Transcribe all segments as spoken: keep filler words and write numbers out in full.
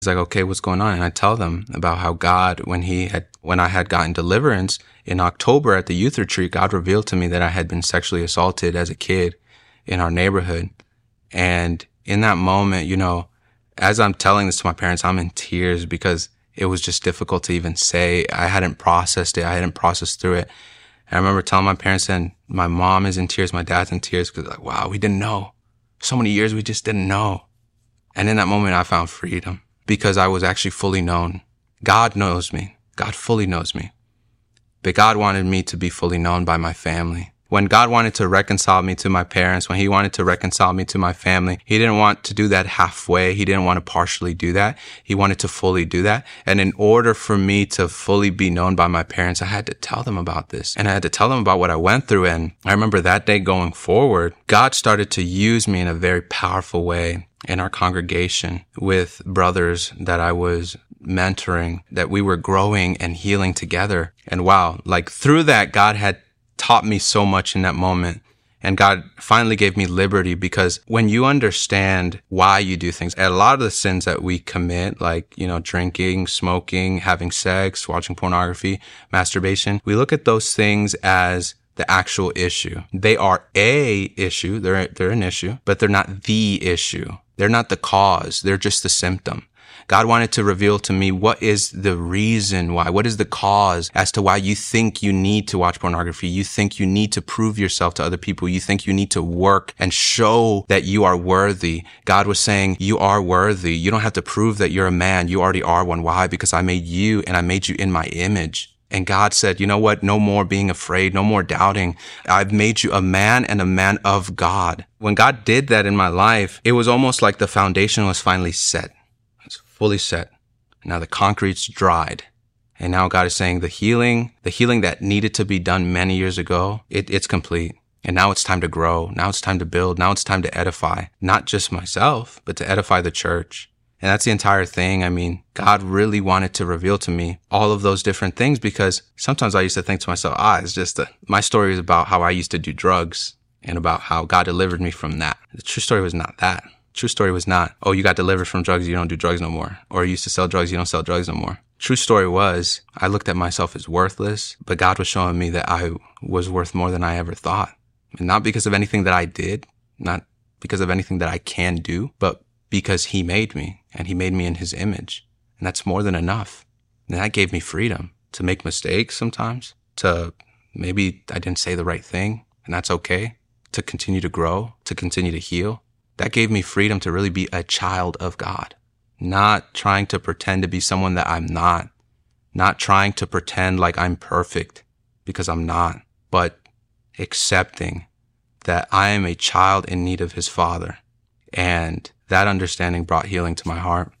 He's like, okay, what's going on? And I tell them about how God, when he had, when I had gotten deliverance in October at the youth retreat, God revealed to me that I had been sexually assaulted as a kid in our neighborhood. And in that moment, you know, as I'm telling this to my parents, I'm in tears because it was just difficult to even say. I hadn't processed it. I hadn't processed through it. And I remember telling my parents, and my mom is in tears, my dad's in tears, because like, wow, we didn't know. So many years we just didn't know. And in that moment, I found freedom because I was actually fully known. God knows me. God fully knows me. But God wanted me to be fully known by my family. When God wanted to reconcile me to my parents, when he wanted to reconcile me to my family, he didn't want to do that halfway. He didn't want to partially do that. He wanted to fully do that. And in order for me to fully be known by my parents, I had to tell them about this. And I had to tell them about what I went through. And I remember that day going forward, God started to use me in a very powerful way in our congregation with brothers that I was mentoring, that we were growing and healing together. And wow, like through that, God had taught me so much in that moment. And God finally gave me liberty, because when you understand why you do things, and a lot of the sins that we commit, like, you know, drinking, smoking, having sex, watching pornography, masturbation, we look at those things as the actual issue. They are a issue. They're, they're an issue, but they're not the issue. They're not the cause. They're just the symptom. God wanted to reveal to me what is the reason why, what is the cause as to why you think you need to watch pornography. You think you need to prove yourself to other people. You think you need to work and show that you are worthy. God was saying, you are worthy. You don't have to prove that you're a man. You already are one. Why? Because I made you and I made you in my image. And God said, you know what? No more being afraid, no more doubting. I've made you a man and a man of God. When God did that in my life, it was almost like the foundation was finally set. It's fully set. Now the concrete's dried. And now God is saying the healing, the healing that needed to be done many years ago, it, it's complete. And now it's time to grow. Now it's time to build. Now it's time to edify, not just myself, but to edify the church. And that's the entire thing. I mean, God really wanted to reveal to me all of those different things, because sometimes I used to think to myself, ah, it's just a, my story is about how I used to do drugs and about how God delivered me from that. The true story was not that. The true story was not, oh, you got delivered from drugs, you don't do drugs no more. Or you used to sell drugs, you don't sell drugs no more. True story was, I looked at myself as worthless, but God was showing me that I was worth more than I ever thought. And not because of anything that I did, not because of anything that I can do, but because he made me, and he made me in his image. And that's more than enough. And that gave me freedom to make mistakes sometimes, to maybe I didn't say the right thing, and that's okay, to continue to grow, to continue to heal. That gave me freedom to really be a child of God, not trying to pretend to be someone that I'm not, not trying to pretend like I'm perfect, because I'm not, but accepting that I am a child in need of his Father. And that understanding brought healing to my heart.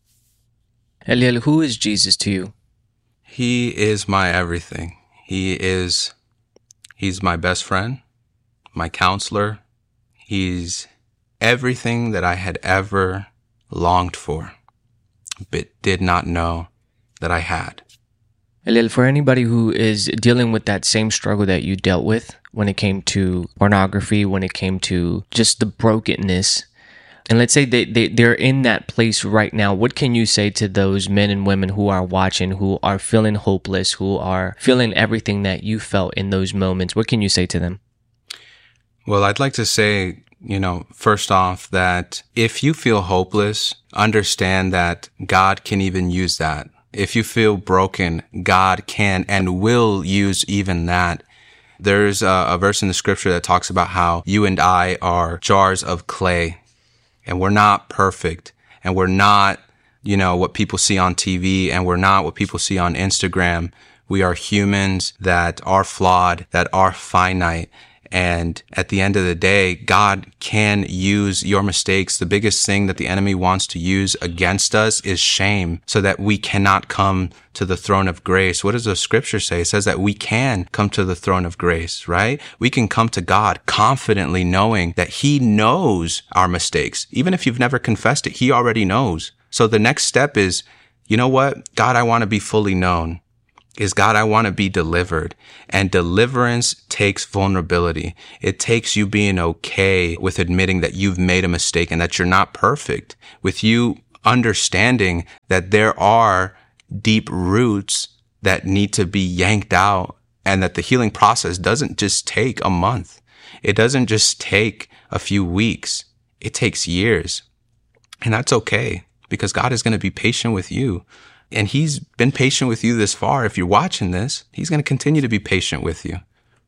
Eliel, who is Jesus to you? He is my everything. He is, he's my best friend, my counselor. He's everything that I had ever longed for, but did not know that I had. Eliel, for anybody who is dealing with that same struggle that you dealt with when it came to pornography, when it came to just the brokenness, and let's say they, they, they're in that place right now, what can you say to those men and women who are watching, who are feeling hopeless, who are feeling everything that you felt in those moments? What can you say to them? Well, I'd like to say, you know, first off, that if you feel hopeless, understand that God can even use that. If you feel broken, God can and will use even that. There's a, a verse in the scripture that talks about how you and I are jars of clay. And we're not perfect, and we're not, you know, what people see on T V, and we're not what people see on Instagram. We are humans that are flawed, that are finite. And at the end of the day, God can use your mistakes. The biggest thing that the enemy wants to use against us is shame, so that we cannot come to the throne of grace. What does the scripture say? It says that we can come to the throne of grace, right? We can come to God confidently knowing that he knows our mistakes. Even if you've never confessed it, he already knows. So the next step is, you know what? God, I want to be fully known. Is God, I want to be delivered. And deliverance takes vulnerability. It takes you being okay with admitting that you've made a mistake and that you're not perfect. With you understanding that there are deep roots that need to be yanked out, and that the healing process doesn't just take a month. It doesn't just take a few weeks. It takes years. And that's okay, because God is going to be patient with you. And he's been patient with you this far. If you're watching this, he's going to continue to be patient with you.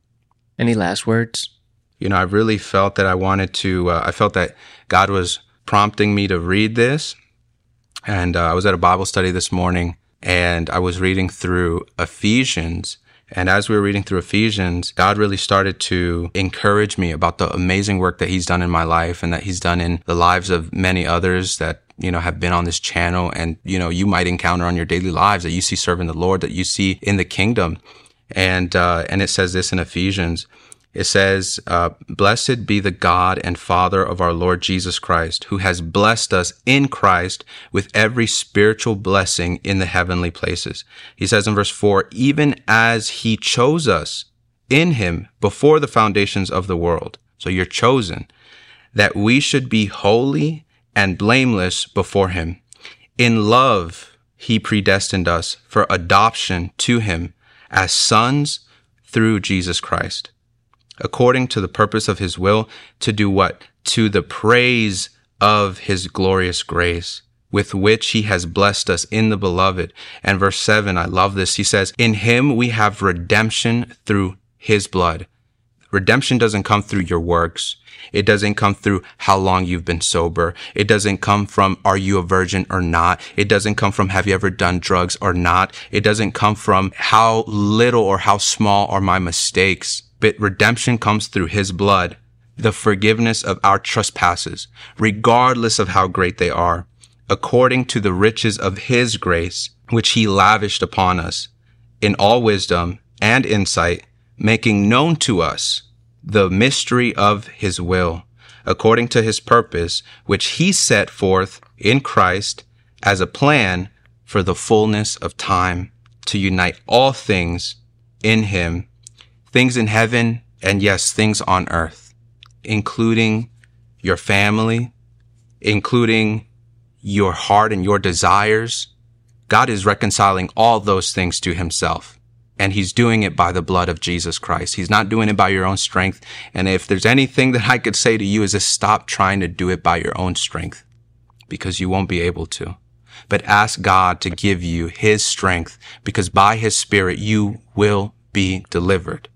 Any last words? You know, I really felt that I wanted to, uh, I felt that God was prompting me to read this. And uh, I was at a Bible study this morning, and I was reading through Ephesians. And as we were reading through Ephesians, God really started to encourage me about the amazing work that he's done in my life and that he's done in the lives of many others that, you know, have been on this channel and, you know, you might encounter on your daily lives that you see serving the Lord, that you see in the kingdom. And, uh, and it says this in Ephesians. It says, uh, blessed be the God and Father of our Lord Jesus Christ, who has blessed us in Christ with every spiritual blessing in the heavenly places. He says in verse four, even as he chose us in him before the foundations of the world. So you're chosen, that we should be holy and blameless before him. In love, he predestined us for adoption to him as sons through Jesus Christ, according to the purpose of his will, to do what? To the praise of his glorious grace, with which he has blessed us in the beloved. And verse seven, I love this. He says, in him we have redemption through his blood. Redemption doesn't come through your works. It doesn't come through how long you've been sober. It doesn't come from, are you a virgin or not? It doesn't come from, have you ever done drugs or not? It doesn't come from how little or how small are my mistakes. But redemption comes through his blood, the forgiveness of our trespasses, regardless of how great they are, according to the riches of his grace, which he lavished upon us in all wisdom and insight, making known to us the mystery of his will, according to his purpose, which he set forth in Christ as a plan for the fullness of time, to unite all things in him, things in heaven, and yes, things on earth, including your family, including your heart and your desires. God is reconciling all those things to himself. And he's doing it by the blood of Jesus Christ. He's not doing it by your own strength. And if there's anything that I could say to you is just stop trying to do it by your own strength, because you won't be able to. But ask God to give you his strength, because by his Spirit you will be delivered.